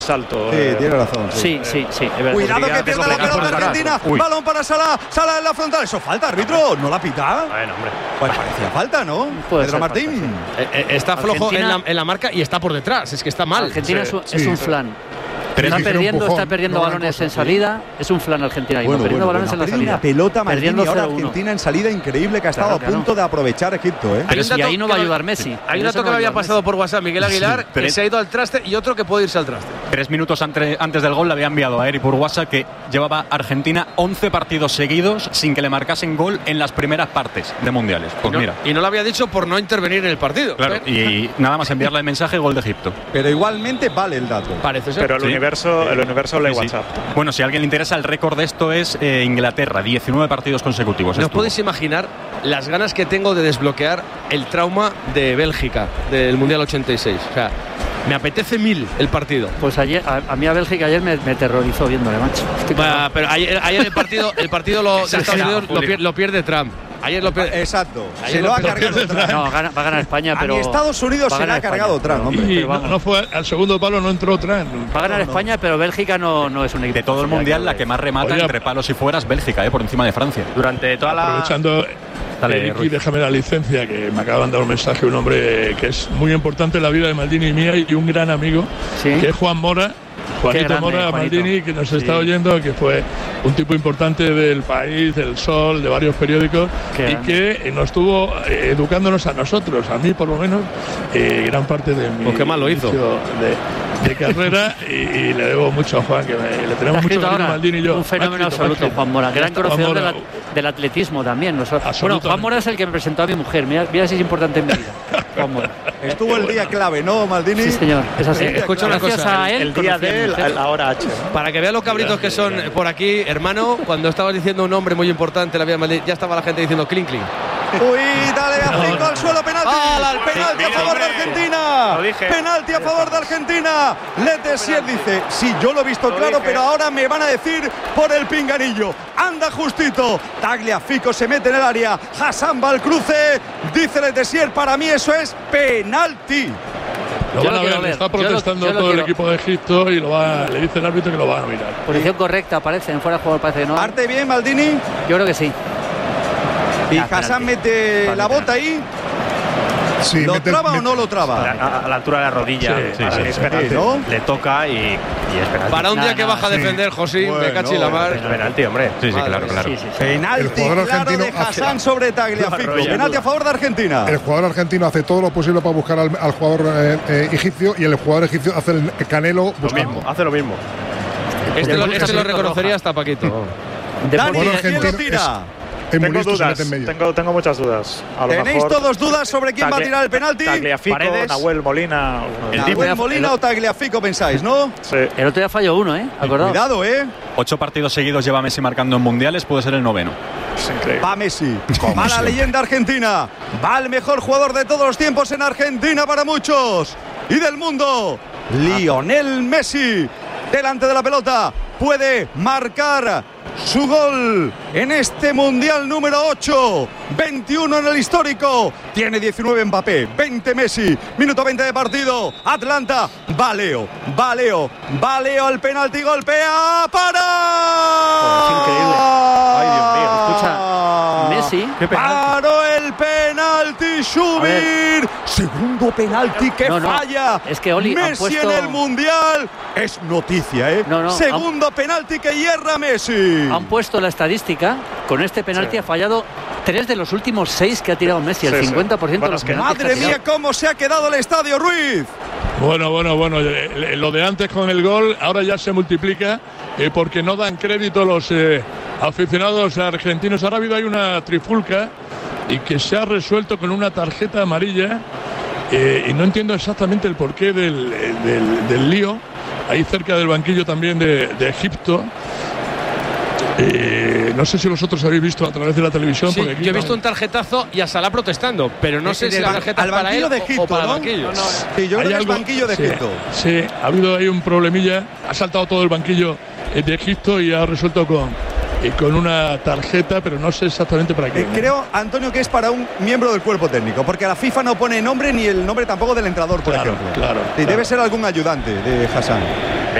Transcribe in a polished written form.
salto. Sí, tiene razón. Sí. Cuidado que pierde la pelota Argentina. Balón para Salah. Salah en la frontal. ¿Eso falta, árbitro? ¿No la pita? Bueno, hombre. Pues parecía falta, ¿no? Pedro Martín. Está flojo Argentina, en la marca y está por detrás. Es que está mal. Argentina es un flan. Pero Está perdiendo balones en salida. Es un flan Argentina. Perdiendo balones en la salida. Una pelota Maldini ahora 0-1. Argentina en salida increíble que ha estado a punto de aprovechar Egipto. Pero y ahí no va a ayudar Messi. Hay un dato que me había pasado por WhatsApp Miguel Aguilar, que se ha ido al traste, y otro que puede irse al traste. 3 minutos antes del gol le había enviado a Eri por WhatsApp que llevaba Argentina 11 partidos seguidos sin que le marcasen gol en las primeras partes de mundiales. Pues mira. Y no lo había dicho por no intervenir en el partido. Claro, y nada más enviarle el mensaje, gol de Egipto. Pero igualmente vale el dato. Parece ser. Pero el universo lee WhatsApp. Bueno, si a alguien le interesa, el récord de esto es Inglaterra, 19 partidos consecutivos. ¿No os podéis imaginar las ganas que tengo de desbloquear el trauma de Bélgica, del Mundial 86? O sea, me apetece 1000 el partido. Pues ayer, a mí a Bélgica ayer me terrorizó viéndole, macho. Pero ayer el partido de Estados Unidos lo pierde Trump. Ayer lo pierde. Exacto. Se lo ha cargado Trump. No, va a ganar España, pero. A Estados Unidos se le ha cargado Trump, hombre. Y no fue al segundo palo, no entró Trump. Va a ganar España, pero Bélgica no es un equipo. De todo el mundial, la que más remata entre palos y fueras, Bélgica, por encima de Francia. Durante toda la. Aprovechando. Ricky, déjame la licencia, que me acaba de mandar un mensaje un hombre que es muy importante en la vida de Maldini y mía, y un gran amigo, que es Juan Mora. Juanito grande, Mora, Maldini, que nos está oyendo, que fue un tipo importante del País, del Sol, de varios periódicos, y que nos estuvo educándonos a nosotros, a mí por lo menos, gran parte de mi qué mal lo hizo. De carrera, y le debo mucho a Juan, que le tenemos mucho cariño, Maldini y yo. Un fenómeno absoluto, Juan Mora, gran conocedor del atletismo también. Bueno, Juan Mora es el que me presentó a mi mujer, mira si es importante en mi vida. Juan Mora. Estuvo el día clave, ¿no, Maldini? Sí, señor, es así. Escucha una cosa, a él, el día de él, la hora H. Para que vean los cabritos que son por aquí, hermano, cuando estabas diciendo un nombre muy importante, la vida de Maldini, ya estaba la gente diciendo clink, clink. Uy, dale a 5 al suelo, penalti. Penalti a favor de Argentina. Penalti a favor de Argentina. Letessier dice, sí, yo lo he visto claro, pero ahora me van a decir por el pinganillo. Anda justito. Tagliafico se mete en el área. Hassan va al cruce. Dice Letessier, para mí eso es penalti. Lo van a ver, está protestando todo el equipo de Egipto y le dice el árbitro que lo van a mirar. Posición correcta, parece, en fuera de juego parece que no. ¿Parte bien, Maldini? Yo creo que sí. ¿Y Hassan mete la bota ahí? Sí, ¿Lo traba o no lo traba? A la altura de la rodilla. Es penalti, ¿no? Le toca y es penalti. Para un día que baja a defender, José, me cachi la mar. Es penalti, hombre. Sí, claro. Penalti claro de Hassan sobre Tagliafico. Penalti a favor de Argentina. El jugador argentino hace todo lo posible para buscar al jugador egipcio, y el jugador egipcio hace el Canelo buscando. Hace lo mismo. Este lo reconocería hasta Paquito. Dani, ¿quién lo tira? Tengo dudas, tengo muchas dudas. ¿Tenéis todos dudas sobre quién va a tirar el penalti? Tagliafico, Nahuel Molina. Nahuel Molina o Tagliafico pensáis, ¿no? Sí. El otro día falló uno, acordado. Cuidado, 8 partidos seguidos lleva Messi marcando en mundiales, puede ser el 9º. Es increíble. Va Messi, va la leyenda argentina, va el mejor jugador de todos los tiempos en Argentina para muchos y del mundo, Lionel Messi. Delante de la pelota, puede marcar su gol en este Mundial número 8, 21 en el histórico, tiene 19 Mbappé, 20 Messi, minuto 20 de partido, Atlanta, va Leo al penalti, golpea, ¡para! Es increíble. Ay, Dios mío, escucha, Messi. Paró el penalti, Schubir, segundo penalti que falla. Es que Oli, Messi en el Mundial, es noticia, segundo penalti que hierra Messi. Han puesto la estadística, con este penalti ha fallado 3 de los últimos 6 que ha tirado Messi, el 50% de los penaltis. Madre mía, cómo se ha quedado el estadio, Ruiz. Bueno, lo de antes con el gol ahora ya se multiplica, porque no dan crédito los aficionados argentinos. Ahora ha habido ahí una trifulca y que se ha resuelto con una tarjeta amarilla, y no entiendo exactamente el porqué del lío, ahí cerca del banquillo también de Egipto. No sé si vosotros habéis visto a través de la televisión. Sí, yo he visto un tarjetazo y a Salah protestando, pero no sé si la tarjeta es para él de Egipto, o para el ¿no? banquillo. Sí, yo creo que es banquillo de Egipto. Sí, ha habido ahí un problemilla. Ha saltado todo el banquillo de Egipto y ha resuelto con una tarjeta, pero no sé exactamente para qué. Creo, Antonio, que es para un miembro del cuerpo técnico, porque la FIFA no pone nombre ni el nombre tampoco del entrenador, por ejemplo. Claro. Debe ser algún ayudante de Hassan.